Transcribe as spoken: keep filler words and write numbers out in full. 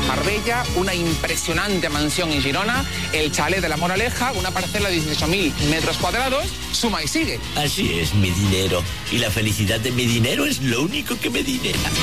Marbella, una impresionante mansión en Girona, el chalet de La Moraleja, una parcela de dieciocho mil metros cuadrados, suma y sigue. Así es, mi dinero. Y la felicidad de mi dinero es lo único que me dinera.